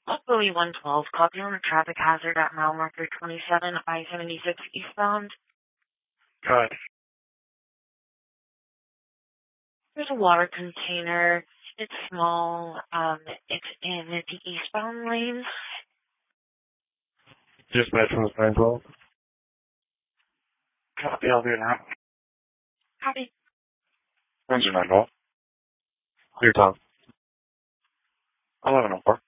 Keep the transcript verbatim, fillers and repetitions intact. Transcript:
Louis one twelve, copy on a traffic hazard at mile marker twenty-seven, I seventy-six eastbound. Cut. There's a water container. It's small. Um, it's in the eastbound lane. Dispatch was nine twelve. Copy, I'll do it now. Copy. Windsor nine twelve. Clear Tom. eleven oh four.